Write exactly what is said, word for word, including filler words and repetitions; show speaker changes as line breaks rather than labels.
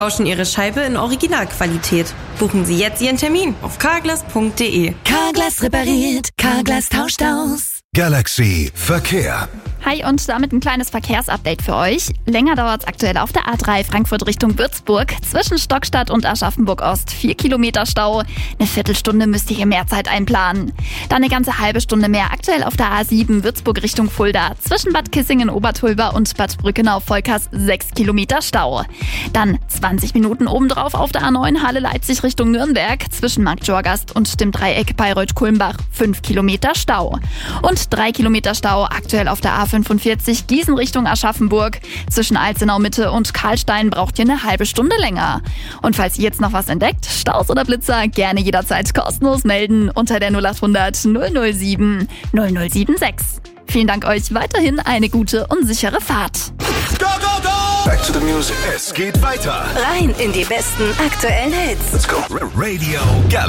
Tauschen Ihre Scheibe in Originalqualität. Buchen Sie jetzt Ihren Termin auf carglass punkt de.
Carglass repariert, Carglass tauscht aus.
Galaxy Verkehr.
Hi und damit ein kleines Verkehrsupdate für euch. Länger dauert es aktuell auf der A drei Frankfurt Richtung Würzburg. Zwischen Stockstadt und Aschaffenburg-Ost vier Kilometer Stau. Eine Viertelstunde müsst ihr hier mehr Zeit einplanen. Dann eine ganze halbe Stunde mehr aktuell auf der A sieben Würzburg Richtung Fulda. Zwischen Bad Kissingen-Obertulba und Bad Brückenau-Volkers sechs Kilometer Stau. Dann zwanzig Minuten obendrauf auf der A neun Halle-Leipzig Richtung Nürnberg. Zwischen Marktjorgast und dem Dreieck Bayreuth-Kulmbach fünf Kilometer Stau. Und drei Kilometer Stau aktuell auf der A fünfundvierzig Gießen Richtung Aschaffenburg. Zwischen Alzenau Mitte und Karlstein braucht ihr eine halbe Stunde länger. Und falls ihr jetzt noch was entdeckt, Staus oder Blitzer, gerne jederzeit kostenlos melden unter der null achthundert null null sieben null null sieben sechs. Vielen Dank euch, weiterhin eine gute und sichere Fahrt.
Go, go, go! Back to the music. Es geht weiter.
Rein in die besten aktuellen Hits.
Let's go. Radio Galaxy.